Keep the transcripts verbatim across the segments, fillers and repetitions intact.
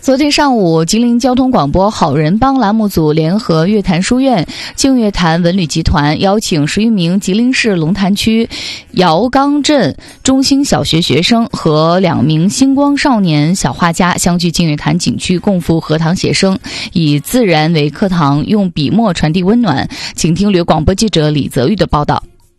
昨天上午，吉林交通广播好人帮栏目组联合乐坛书院、净月坛文旅集团，邀请十余名吉林市龙潭区姚岗镇中心小学学生和两名星光少年小画家相聚净月潭景区，共赴荷塘写生，以自然为课堂，用笔墨传递温暖。请听旅游广播记者李泽玉的报道。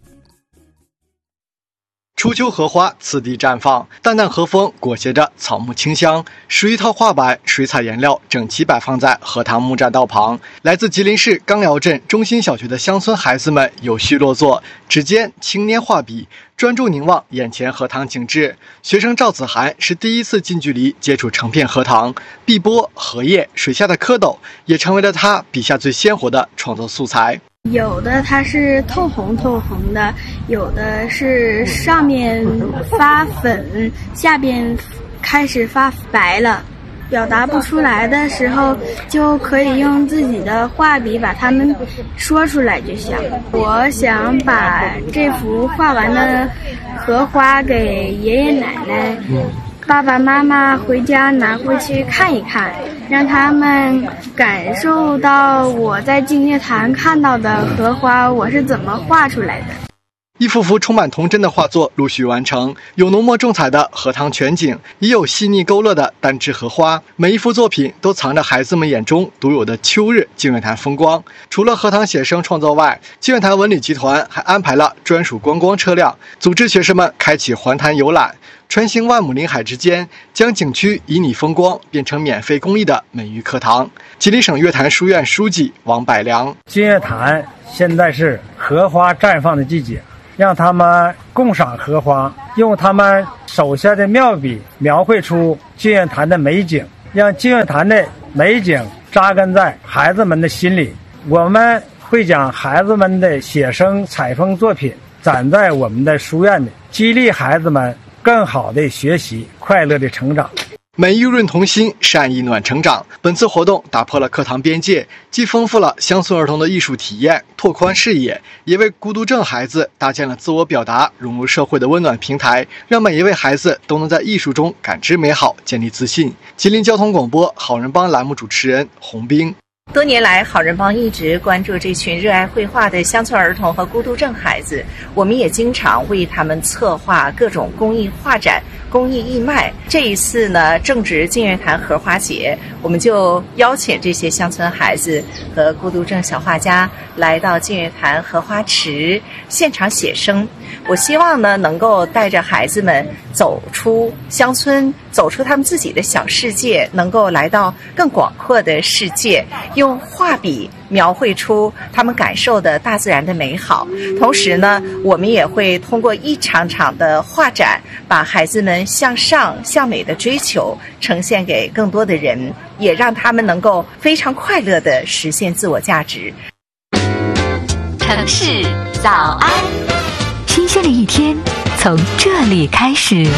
初秋荷花此地绽放，淡淡和风裹挟着草木清香，十余套画板、水彩颜料整齐摆放在荷塘木栈道旁。来自吉林市钢窑镇中心小学的乡村孩子们有序落座，指尖轻拈画笔，专注凝望眼前荷塘景致。学生赵子涵是第一次近距离接触成片荷塘，碧波、荷叶、水下的蝌蚪也成为了他笔下最鲜活的创作素材。 有的它是透红透红的，有的是上面发粉，下边开始发白了。表达不出来的时候，就可以用自己的画笔把它们说出来就行。我想把这幅画完的荷花给爷爷奶奶、爸爸妈妈回家拿回去看一看，让他们感受到我在净月潭看到的荷花我是怎么画出来的。 一幅幅充满童真的画作陆续完成，有浓墨重彩的荷塘全景，也有细腻勾勒的单枝荷花。每一幅作品都藏着孩子们眼中独有的秋日净月潭风光。除了荷塘写生创作外，净月潭文旅集团还安排了专属观光车辆，组织学生们开启环潭游览，穿行万亩林海之间，将景区旖旎风光变成免费公益的美育课堂。吉林省乐坛书院书记王百良： 净月潭现在是荷花绽放的季节，让他们共赏荷花，用他们手下的妙笔描绘出净月潭的美景，让净月潭的美景扎根在孩子们的心里。我们会将孩子们的写生采风作品展在我们的书院里，激励孩子们更好的学习，快乐的成长。 美育润童心，善意暖成长。本次活动打破了课堂边界，既丰富了乡村儿童的艺术体验，拓宽视野，也为孤独症孩子搭建了自我表达、融入社会的温暖平台，让每一位孩子都能在艺术中感知美好，建立自信。吉林交通广播好人帮栏目主持人洪兵。 多年来，好人帮一直关注这群热爱绘画的乡村儿童和孤独症孩子，我们也经常为他们策划各种公益画展、公益义卖。这一次呢，正值净月潭荷花节，我们就邀请这些乡村孩子和孤独症小画家来到净月潭荷花池现场写生。我希望呢，能够带着孩子们走出乡村，走出他们自己的小世界，能够来到更广阔的世界，用画笔描绘出他们感受的大自然的美好。同时呢，我们也会通过一场场的画展，把孩子们向上向美的追求呈现给更多的人，也让他们能够非常快乐地实现自我价值。 城市早安，新鲜的一天从这里开始。